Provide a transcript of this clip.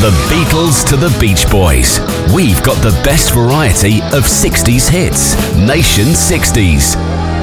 the Beatles to the Beach Boys, we've got the best variety of 60s hits. Nation 60s.